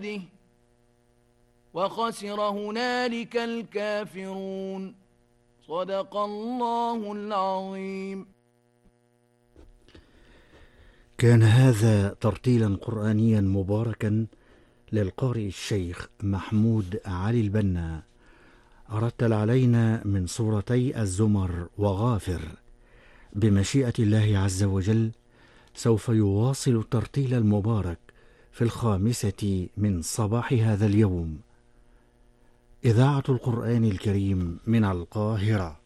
وخسر هنالك الكافرون. صدق الله العظيم. كان هذا ترتيلا قرآنيا مباركا للقارئ الشيخ محمود علي البنا، رتل علينا من سورتي الزمر وغافر. بمشيئة الله عز وجل سوف يواصل الترتيل المبارك في 5 من صباح هذا اليوم. إذاعة القرآن الكريم من القاهرة.